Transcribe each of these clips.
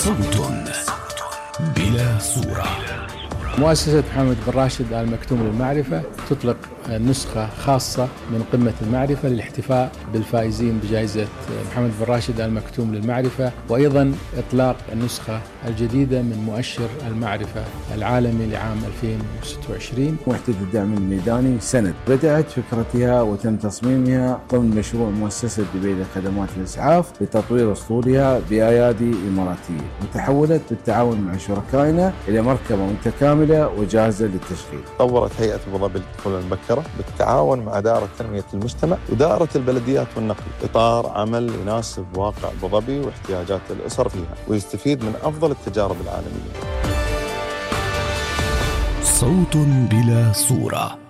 صوت بلا صورة. مؤسسة محمد بن راشد آل مكتوم للمعرفة تطلق نسخة خاصة من قمة المعرفة للاحتفاء بالفائزين بجائزة محمد بن راشد آل مكتوم للمعرفة، وأيضا إطلاق النسخة الجديدة من مؤشر المعرفة العالمي لعام 2026. وحدة الدعم الميداني سند بدأت فكرتها وتم تصميمها ضمن مشروع مؤسسة دبي لخدمات الإسعاف لتطوير أسطولها بأيادي إماراتية، وتحولت بالتعاون مع شركائنا إلى مركبة متكاملة وجاهزة للتشغيل. طورت هيئة أبو ظبي للطفولة المبكرة بالتعاون مع دائرة تنمية المجتمع ودائرة البلديات والنقل إطار عمل يناسب واقع أبو ظبي واحتياجات الأسر فيها ويستفيد من أفضل التجارب العالمية. صوت بلا صورة.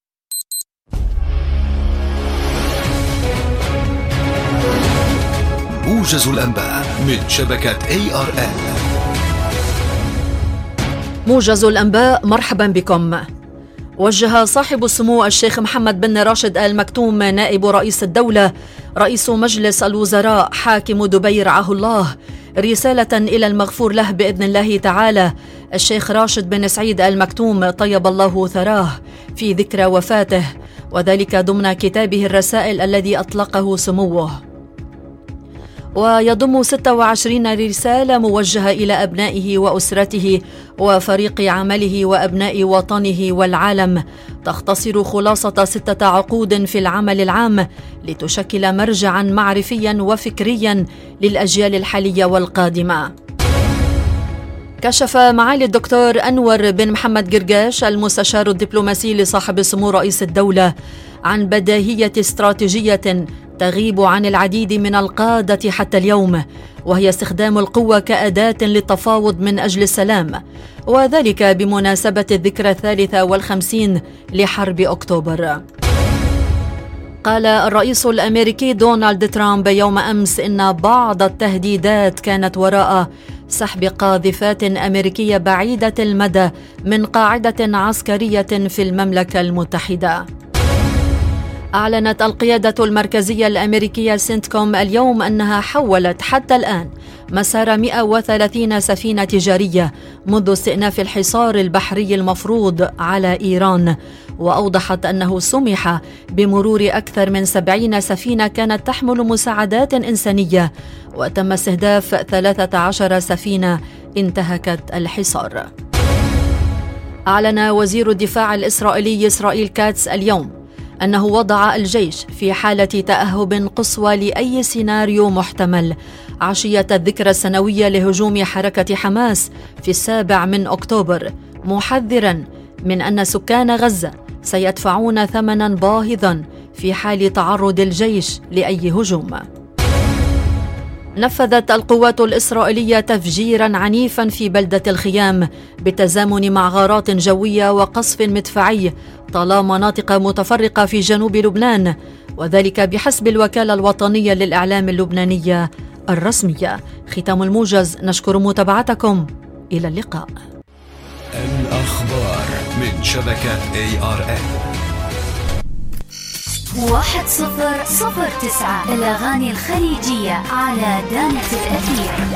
موجز الأنباء من شبكة ARN. موجز الأنباء، مرحبا بكم. وجه صاحب السمو الشيخ محمد بن راشد آل مكتوم نائب رئيس الدولة رئيس مجلس الوزراء حاكم دبي رعاه الله رسالة إلى المغفور له بإذن الله تعالى الشيخ راشد بن سعيد آل مكتوم طيب الله ثراه في ذكرى وفاته، وذلك ضمن كتابه الرسائل الذي أطلقه سموه، ويضم 26 رسالة موجهة إلى أبنائه وأسرته وفريق عمله وأبناء وطنه والعالم، تختصر خلاصة 6 عقود في العمل العام لتشكل مرجعاً معرفياً وفكرياً للأجيال الحالية والقادمة. كشف معالي الدكتور أنور بن محمد قرقاش المستشار الدبلوماسي لصاحب السمو رئيس الدولة عن بداهية استراتيجية تغيب عن العديد من القادة حتى اليوم، وهي استخدام القوة كأداة للتفاوض من أجل السلام، وذلك بمناسبة الذكرى 53 لحرب أكتوبر. قال الرئيس الأمريكي دونالد ترامب يوم أمس إن بعض التهديدات كانت وراء سحب قاذفات أمريكية بعيدة المدى من قاعدة عسكرية في المملكة المتحدة. أعلنت القيادة المركزية الأمريكية سنتكوم اليوم أنها حولت حتى الآن مسار 130 سفينة تجارية منذ استئناف الحصار البحري المفروض على إيران، وأوضحت أنه سمح بمرور أكثر من 70 سفينة كانت تحمل مساعدات إنسانية، وتم استهداف 13 سفينة انتهكت الحصار. أعلن وزير الدفاع الإسرائيلي إسرائيل كاتس اليوم أنه وضع الجيش في حالة تأهب قصوى لأي سيناريو محتمل عشية الذكرى السنوية لهجوم حركة حماس في 7 أكتوبر، محذراً من أن سكان غزة سيدفعون ثمناً باهظاً في حال تعرض الجيش لأي هجوم. نفذت القوات الإسرائيلية تفجيراً عنيفاً في بلدة الخيام بالتزامن مع غارات جوية وقصف مدفعي طال مناطق متفرقة في جنوب لبنان، وذلك بحسب الوكالة الوطنية للإعلام اللبنانية الرسمية. ختام الموجز، نشكر متابعتكم، إلى اللقاء. الأخبار من شبكة ARN. 1009 الأغاني الخليجية على دانة الأثير.